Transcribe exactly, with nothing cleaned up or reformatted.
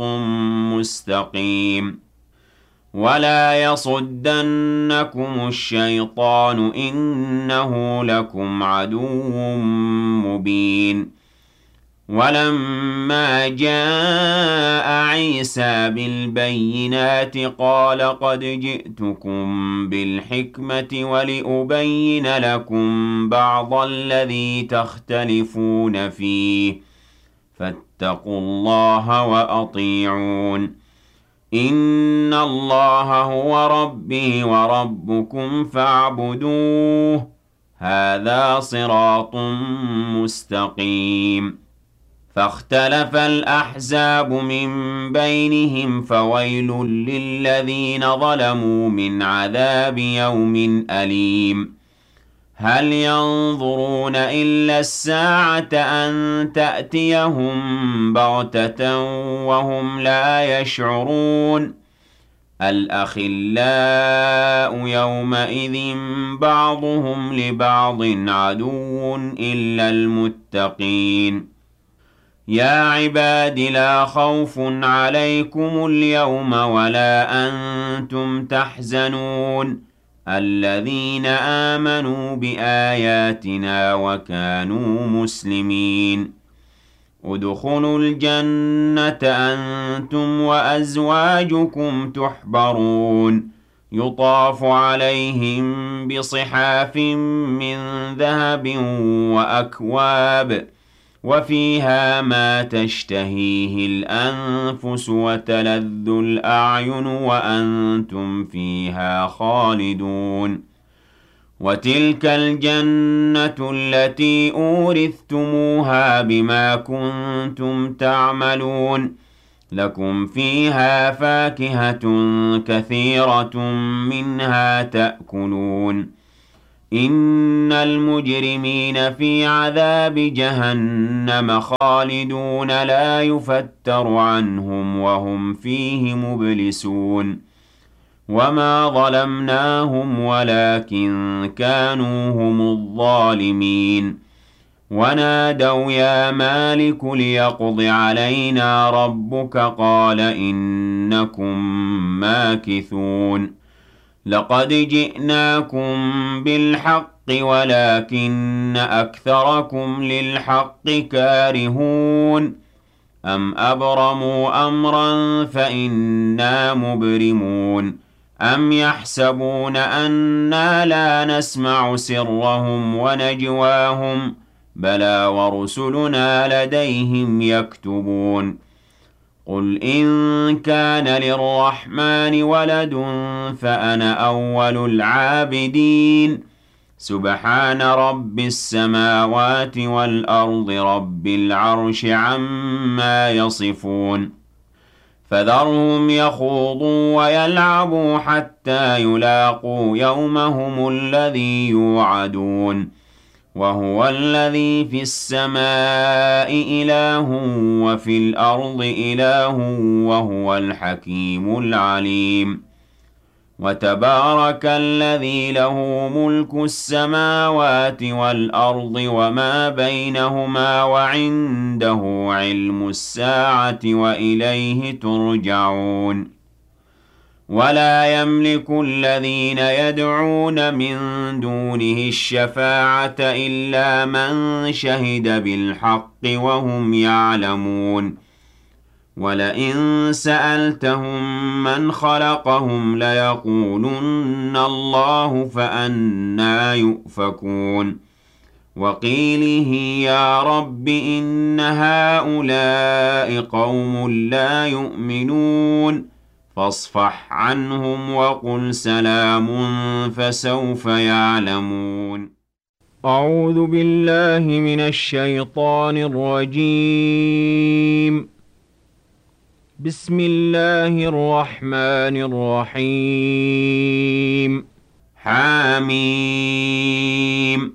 مستقيم ولا يصدنكم الشيطان إنه لكم عدو مبين ولما جاء عيسى بالبينات قال قد جئتكم بالحكمة ولأبين لكم بعض الذي تختلفون فيه فاتقوا الله وأطيعون إن الله هو ربي وربكم فاعبدوه هذا صراط مستقيم فاختلف الأحزاب من بينهم فويل للذين ظلموا من عذاب يوم أليم هل ينظرون إلا الساعة أن تأتيهم بغتة وهم لا يشعرون الأخلاء يومئذ بعضهم لبعض عدو إلا المتقين يا عباد لا خوف عليكم اليوم ولا أنتم تحزنون الذين آمنوا بآياتنا وكانوا مسلمين ادخلوا الجنة أنتم وأزواجكم تحبرون يطاف عليهم بصحاف من ذهب وأكواب وفيها ما تشتهيه الأنفس وتلذ الأعين وأنتم فيها خالدون وتلك الجنة التي أورثتموها بما كنتم تعملون لكم فيها فاكهة كثيرة منها تأكلون إن المجرمين في عذاب جهنم خالدون لا يفتر عنهم وهم فيه مبلسون وما ظلمناهم ولكن كانوا هم الظالمين ونادوا يا مالك ليقض علينا ربك قال إنكم ماكثون لقد جئناكم بالحق ولكن أكثركم للحق كارهون أم أبرموا أمرا فإنا مبرمون أم يحسبون أنا لا نسمع سرهم ونجواهم بلى ورسلنا لديهم يكتبون قل إن كان للرحمن ولد فأنا أول العابدين سبحان رب السماوات والأرض رب العرش عما يصفون فذرهم يخوضوا ويلعبوا حتى يلاقوا يومهم الذي يوعدون وهو الذي في السماء إله وفي الأرض إله وهو الحكيم العليم وتبارك الذي له ملك السماوات والأرض وما بينهما وعنده علم الساعة وإليه ترجعون ولا يملك الذين يدعون من دونه الشفاعة إلا من شهد بالحق وهم يعلمون ولئن سألتهم من خلقهم ليقولن الله فأنى يؤفكون وقيله يا رب إن هؤلاء قوم لا يؤمنون فاصفح عنهم وقل سلام فسوف يعلمون أعوذ بالله من الشيطان الرجيم بسم الله الرحمن الرحيم حميم